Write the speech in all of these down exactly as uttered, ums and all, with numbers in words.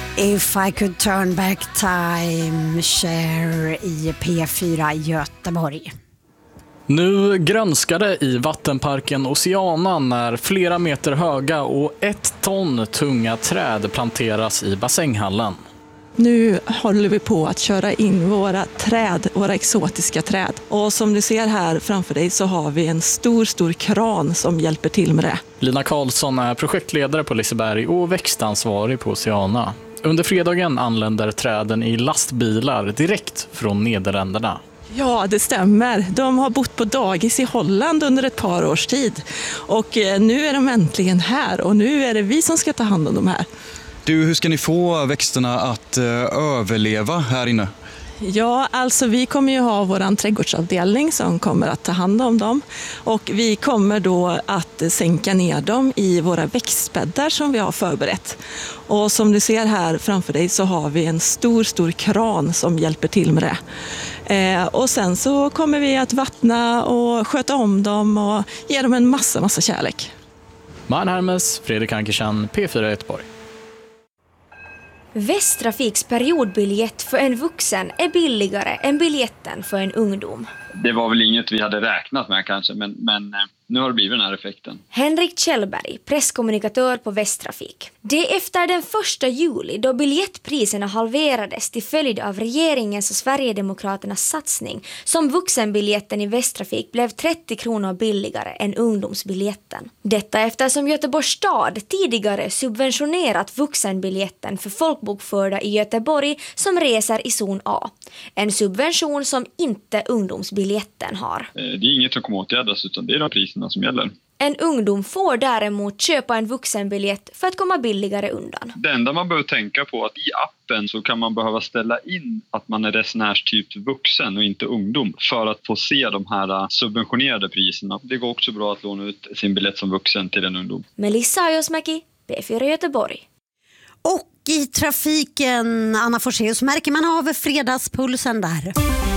If I could turn back time, Cher i P fyra Göteborg. Nu grönskade i vattenparken Oceana när flera meter höga och ett ton tunga träd planteras i bassänghallen. Nu håller vi på att köra in våra träd, våra exotiska träd. Och som du ser här framför dig så har vi en stor, stor kran som hjälper till med det. Lina Karlsson är projektledare på Liseberg och växtansvarig på Oceana. Under fredagen anländer träden i lastbilar direkt från Nederländerna. Ja, det stämmer. De har bott på dagis i Holland under ett par års tid. Och nu är de äntligen här och nu är det vi som ska ta hand om dem här. Du, hur ska ni få växterna att uh, överleva här inne? Ja, alltså vi kommer ju ha våran trädgårdsavdelning som kommer att ta hand om dem. Och vi kommer då att sänka ner dem i våra växtbäddar som vi har förberett. Och som du ser här framför dig så har vi en stor, stor kran som hjälper till med det. Eh, och sen så kommer vi att vattna och sköta om dem och ge dem en massa, massa kärlek. Man Hermes, Fredrik Ankersen, P fyra Göteborg. Västtrafiks periodbiljett för en vuxen är billigare än biljetten för en ungdom. Det var väl inget vi hade räknat med kanske, men, men nu har det blivit den här effekten. Henrik Kjellberg, presskommunikatör på Västtrafik. Det är efter den första juli då biljettpriserna halverades till följd av regeringens och Sverigedemokraternas satsning som vuxenbiljetten i Västtrafik blev trettio kronor billigare än ungdomsbiljetten. Detta eftersom Göteborgs stad tidigare subventionerat vuxenbiljetten för folkbokförda i Göteborg som reser i zon A. En subvention som inte ungdomsbiljetten har. Det är inget som kommer åtgärdas utan det är de priserna som gäller. En ungdom får däremot köpa en vuxenbiljett för att komma billigare undan. Det enda man behöver tänka på är att i appen så kan man behöva ställa in att man är resenärstyp vuxen och inte ungdom för att få se de här subventionerade priserna. Det går också bra att låna ut sin biljett som vuxen till en ungdom. Melissa Ajosmäki, P fyra Göteborg. Och i trafiken, Anna Forselius, märker man av fredagspulsen där?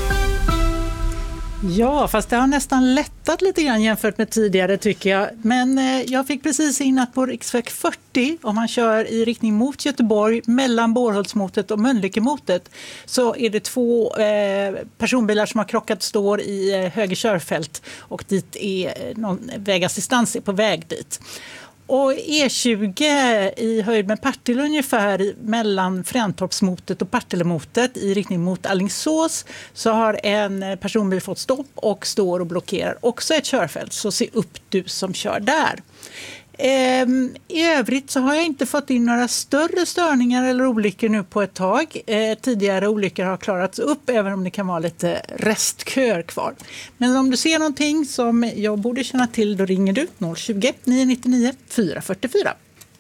Ja, fast det har nästan lättat lite grann jämfört med tidigare tycker jag. Men eh, jag fick precis in att på riksväg fyrtio, om man kör i riktning mot Göteborg mellan Borgholtsmotet och Mölnlyckemotet, så är det två eh, personbilar som har krockat står i eh, höger körfält och dit är eh, någon vägassistans är på väg dit. Och E tjugo i höjd med Partille ungefär mellan Fräntorpsmotet och Partillemotet i riktning mot Alingsås så har en personbil fått stopp och står och blockerar också ett körfält. Så se upp du som kör där. Ehm, I övrigt så har jag inte fått in några större störningar eller olyckor nu på ett tag. Ehm, tidigare olyckor har klarats upp även om det kan vara lite restköer kvar. Men om du ser någonting som jag borde känna till då ringer du noll tjugo, nio nio nio, fyra fyra fyra.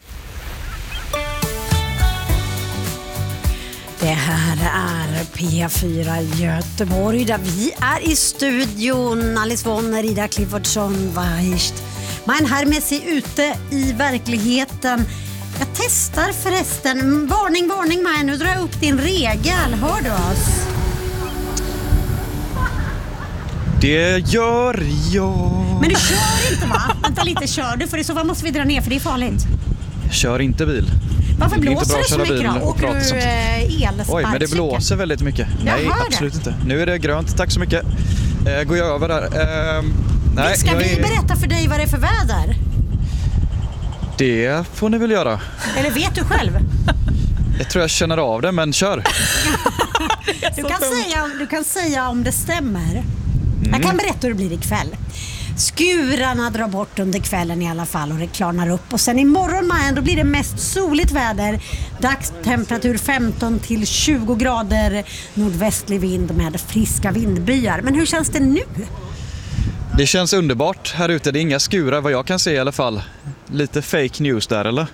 Det här är P fyra Göteborg där vi är i studion. Alice Von, Rida Cliffordsson, Weist. Man Hermes är ute i verkligheten. Jag testar förresten. Varning, varning man. Nu drar jag upp din regel. Hör du oss? Det gör jag. Men du kör inte va? Vänta lite, kör du? För i så fall måste vi dra ner för det är farligt. Jag kör inte bil. Varför det blåser det så mycket då? Åker du eh, elsparkcykel? Oj, men det blåser väldigt mycket. Nej, absolut det. inte. Nu är det grönt, tack så mycket. Eh, går jag över där. Eh, nej, Ska vi är... berätta för dig vad det är för väder? Det får ni väl göra. Eller vet du själv? Jag tror jag känner av det, men kör. du, kan säga, du kan säga om det stämmer. Mm. Jag kan berätta hur det blir ikväll. Skurarna drar bort under kvällen i alla fall och det klarnar upp. Och sen imorgon man, då blir det mest soligt väder. Dagstemperatur femton till tjugo grader. Nordvästlig vind med friska vindbyar. Men hur känns det nu? Det känns underbart här ute. Det är inga skurar vad jag kan se i alla fall. Lite fake news där, eller?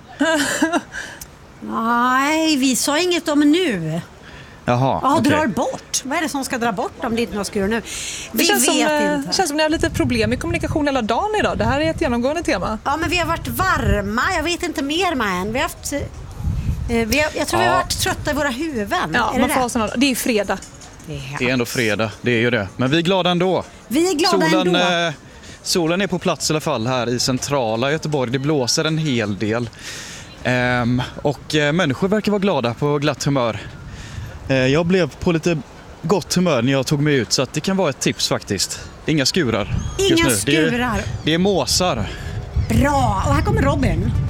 Nej, vi sa inget om nu. Jaha, ja, okay. drar bort. Vad är det som ska dra bort om det inte är några skurar nu? Vi det känns, vet som, inte. Det känns som ni har lite problem med kommunikation hela dagen idag. Det här är ett genomgående tema. Ja, men vi har varit varma. Jag vet inte mer med än. Vi har haft... Vi har, jag tror ja. vi har varit trötta i våra huvuden. Ja, är man det, får såna, det är fredag. Det är, det är ändå fredag, det är ju det. Men vi är glada ändå. Vi är glada solen, ändå. Eh, solen är på plats i alla fall här i centrala Göteborg. Det blåser en hel del. Ehm, och eh, människor verkar vara glada, på glatt humör. Eh, jag blev på lite gott humör när jag tog mig ut, så att det kan vara ett tips faktiskt. Inga skurar. Inga just nu. skurar. Det är, det är måsar. Bra, och här kommer Robin.